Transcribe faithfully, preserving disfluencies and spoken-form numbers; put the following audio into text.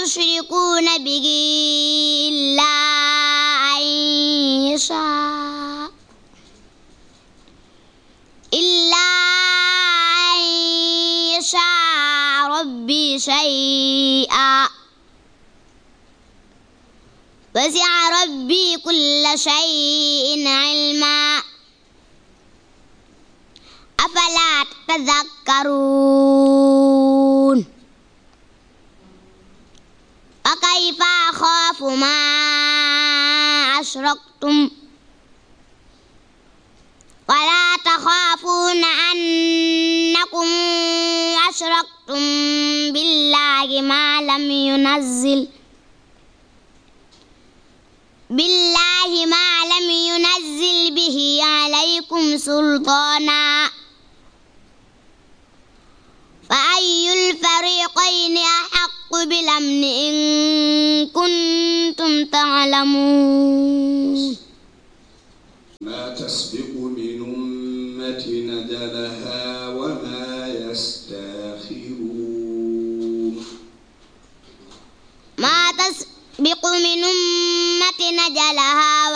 تشركون به إلا أن يشاء إلا أن يشاء ربي شيئا وسع ربي كل شيء علما أفلا تتذكرون وكيف أخاف ما أشركتم ولا تخافون أنكم أشركتم بالله ما لم ينزل بالله ما لم ينزل به عليكم سلطانا فأي الفريقين أحق بالأمن إن كنتم تعلمون ما تسبق من أمة نجلها وما يستاخرون ما تسبق من أمة نجلها